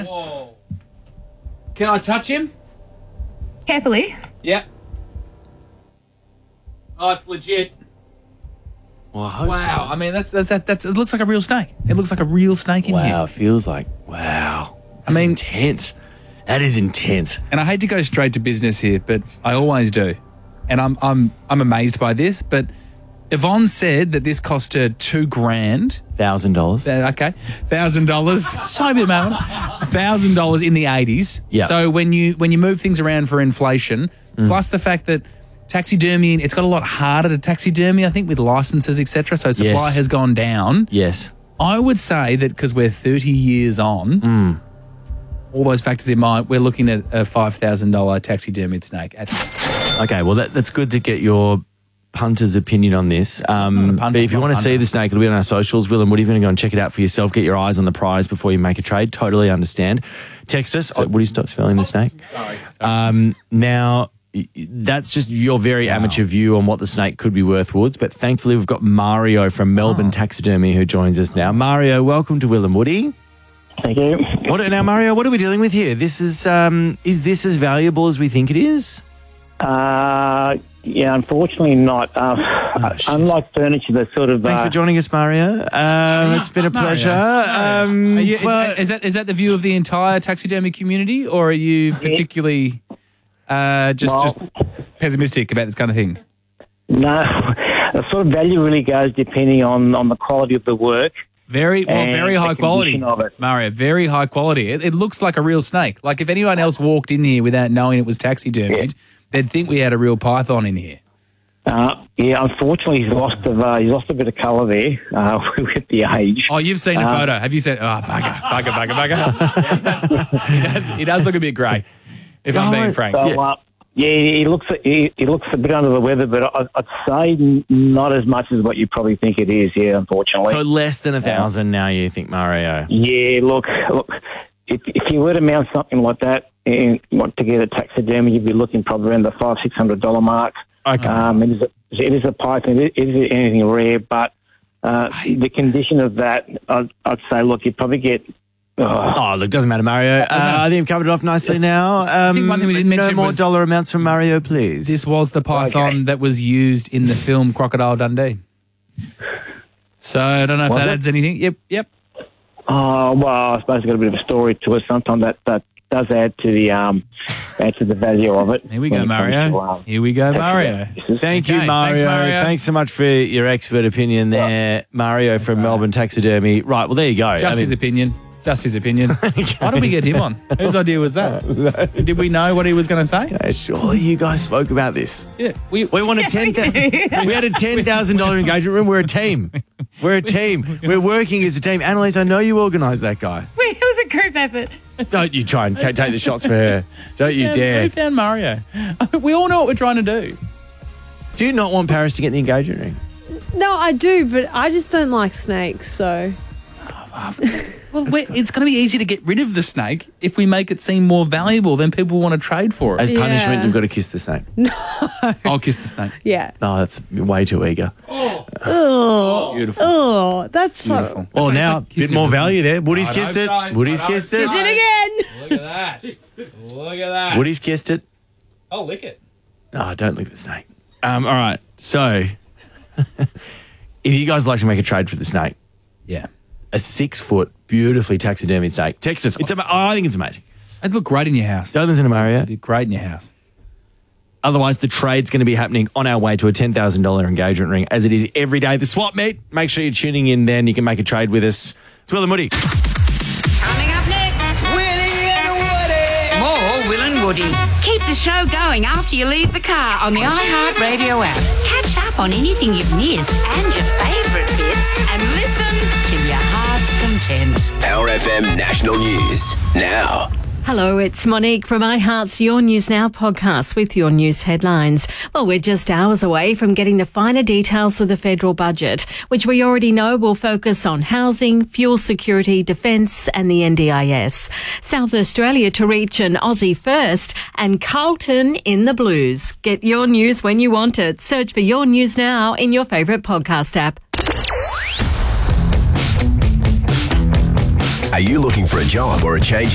Whoa. Can I touch him? Carefully. Yep. Oh, it's legit. Well, I hope Wow. so. I mean, that's it looks like a real snake. It looks like a real snake in here. Wow, feels like, wow. That's mean- intense. That is intense. And I hate to go straight to business here, but I always do. And I'm amazed by this, but Yvonne said that this cost her $2,000. $1,000. Okay, $1,000. So bit, man. $1,000 in the 80s. Yeah. So when you move things around for inflation, plus the fact that taxidermy, it's got a lot harder to taxidermy, I think, with licenses, etc. So supply Yes. has gone down. Yes. I would say that because we're 30 years on, all those factors in mind, we're looking at a $5,000 taxidermied snake. Okay, well, that's good to get your punter's opinion on this. punter, But if you not want a to see punter. the snake, it'll be on our socials. Will and Woody, if you want to go and check it out for yourself, get your eyes on the prize before you make a trade. Totally understand. Text us. Woody, stop smelling the snake. Sorry. Now, that's just your very amateur view on what the snake could be worth, Woods. But thankfully, we've got Mario from Melbourne Taxidermy who joins us now. Mario, welcome to Will and Woody. Thank you. Now, Mario, what are we dealing with here? This is this as valuable as we think it is? Yeah, unfortunately not. shit. Unlike furniture, that's sort of... Thanks for joining us, Mario. It's been a pleasure. Is that the view of the entire taxidermy community, or are you particularly just pessimistic about this kind of thing? No, the sort of value really goes depending on the quality of the work. Very and high the quality, condition of it. Mario. Very high quality. It looks like a real snake. Like if anyone else walked in here without knowing it was taxidermied, they'd think we had a real python in here. Yeah, unfortunately, he's lost a bit of colour there with the age. Oh, you've seen a photo. Have you seen? Oh, bugger. He does look a bit grey, if I'm being frank. So, he looks a bit under the weather, but I'd say not as much as what you probably think it is. Yeah, unfortunately. So less than 1,000 now, you think, Mario? Yeah, look. If you were to mount something like that and want to get a taxidermy, you'd be looking probably around the $500-600 mark. Okay. It is a python. It is anything rare, but the condition of that, I'd say, look, you'd probably get. Oh, look, doesn't matter, Mario. I think I've covered it off nicely now. I think one thing we didn't mention no more was dollar amounts from Mario, please. this was the python that was used in the film Crocodile Dundee. So I don't know if that adds anything. Yep. Oh, well, I suppose it's got a bit of a story to it. Sometimes that does add to the value of it. Here we go, Mario. Here we go, Mario. Thank you, Okay, Mario. thanks, Mario. Thanks so much for your expert opinion there, Mario from Melbourne Taxidermy. Right, well, there you go. Just his opinion. Why did we get him on? Whose idea was that? Did we know what he was going to say? Surely you guys spoke about this. Yeah. We wanted we had a $10,000 engagement room. We're a team. We're a team. We're working as a team. Annalise, I know you organised that guy. It was a group effort. Don't you try and take the shots for her. Don't you dare. We found Mario. We all know what we're trying to do. Do you not want Paris to get the engagement ring? No, I do, but I just don't like snakes, so... Well, it's going to be easy to get rid of the snake if we make it seem more valuable. Then people want to trade for it. As punishment, Yeah. you've got to kiss the snake. I'll kiss the snake. Yeah. No, that's way too eager. Oh, Beautiful. oh, that's Beautiful. so... Oh, It's now, like a bit kissing more it. value there. Woody's I kissed don't it. try. Woody's I don't kissed it. Kiss it again! Look at that. Look at that. Woody's kissed it. I'll lick it. No, don't lick the snake. All right. So, if you guys like to make a trade for the snake, Yeah. a 6-foot, beautifully taxidermied snake, text us. I think it's amazing. It'd look great in your house. Don't listen to Mario. It'd be great in your house. Otherwise, the trade's going to be happening on our way to a $10,000 engagement ring, as it is every day. The swap meet. Make sure you're tuning in then. You can make a trade with us. It's Will and Woody. Coming up next, more Will and Woody. Keep the show going after you leave the car on the iHeartRadio app. Catch up on anything you've missed and your favourite bits, and listen to your heart's content. Our FM National News now. Hello, it's Monique from iHeart's Your News Now podcast with your news headlines. Well, we're just hours away from getting the finer details of the federal budget, which we already know will focus on housing, fuel security, defence and the NDIS. South Australia to reach an Aussie first and Carlton in the Blues. Get your news when you want it. Search for Your News Now in your favourite podcast app. Are you looking for a job or a change